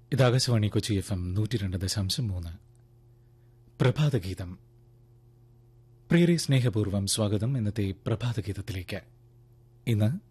ഇത് ആകാശവാണി കൊച്ചി FM 102.3 പ്രഭാതഗീതം. പ്രിയരെ, സ്നേഹപൂർവ്വം സ്വാഗതം ഇന്നത്തെ പ്രഭാതഗീതത്തിലേക്ക്. ഇന്ന്